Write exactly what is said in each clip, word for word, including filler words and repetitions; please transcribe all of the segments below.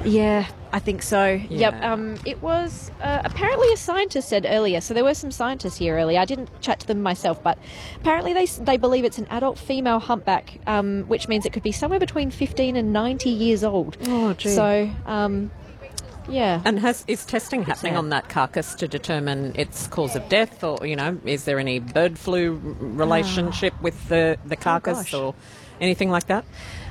Yeah, I think so. Yeah. Yep. Um, it was uh, apparently a scientist said earlier. So there were some scientists here earlier. I didn't chat to them myself, but apparently they they believe it's an adult female humpback, um, which means it could be somewhere between fifteen and ninety years old. Oh, gee. So, um, yeah. And has is testing happening on that carcass to determine its cause of death, or you know, is there any bird flu relationship Oh. with the the carcass Oh, or anything like that?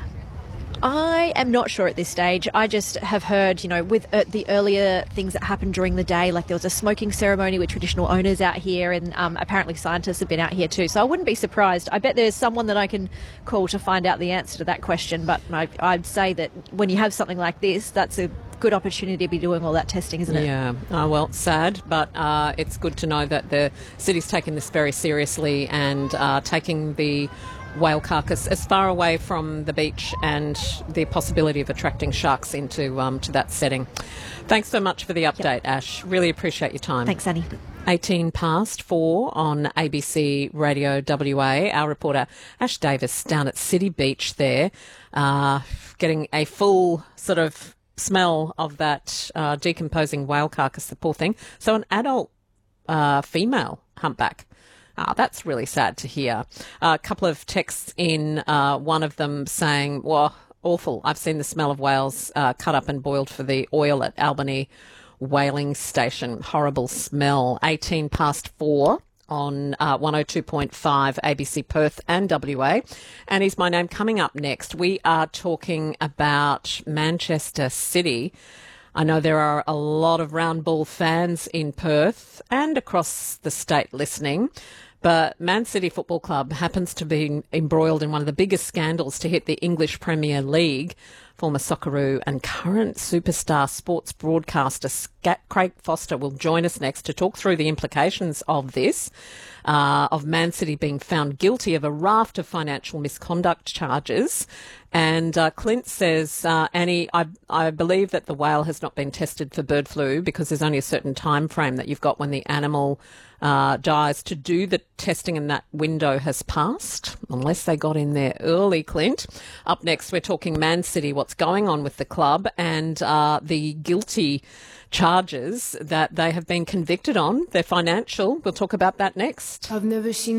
I am not sure at this stage. I just have heard, you know, with uh, the earlier things that happened during the day, like there was a smoking ceremony with traditional owners out here, and um, apparently scientists have been out here too. So I wouldn't be surprised. I bet there's someone that I can call to find out the answer to that question. But I, I'd say that when you have something like this, that's a good opportunity to be doing all that testing, isn't it? Yeah. Oh, well, sad, but uh, it's good to know that the city's taking this very seriously and uh, taking the whale carcass as far away from the beach and the possibility of attracting sharks into um, to that setting. Thanks so much for the update, yep. Ash. Really appreciate your time. Thanks, Annie. eighteen past four on A B C Radio W A. Our reporter Ash Davis down at City Beach there, uh, getting a full sort of smell of that uh, decomposing whale carcass, the poor thing. So an adult uh, female humpback. Ah, that's really sad to hear. Uh, a couple of texts in, uh, one of them saying, well, awful. I've seen the smell of whales uh, cut up and boiled for the oil at Albany Whaling Station. Horrible smell. eighteen past four on uh, one oh two point five A B C Perth and W A. And is my name. Coming up next, we are talking about Manchester City. I know there are a lot of round ball fans in Perth and across the state listening, but Man City Football Club happens to be embroiled in one of the biggest scandals to hit the English Premier League. Former Socceroo and current superstar sports broadcaster Craig Foster will join us next to talk through the implications of this, uh, of Man City being found guilty of a raft of financial misconduct charges. And uh, Clint says, uh, Annie, I, I believe that the whale has not been tested for bird flu because there's only a certain time frame that you've got when the animal uh, dies to do the testing, and that window has passed, unless they got in there early, Clint. Up next, we're talking Man City, what's going on with the club and uh, the guilty charges that they have been convicted on. They're financial. We'll talk about that next. I've never seen